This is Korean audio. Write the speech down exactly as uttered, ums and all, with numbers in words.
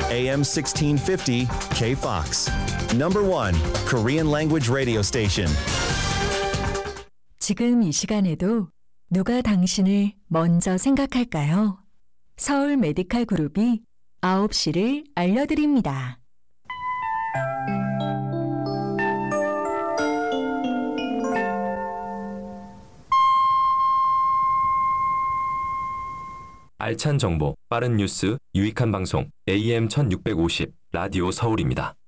에이엠 십육백오십 K-Fox. Number one Korean language radio station. 지금 이 시간에도 누가 당신을 먼저 생각할까요? 서울 메디칼 그룹이 아홉 시를 알려드립니다. 알찬 정보, 빠른 뉴스, 유익한 방송 에이엠 천육백오십 라디오 서울입니다.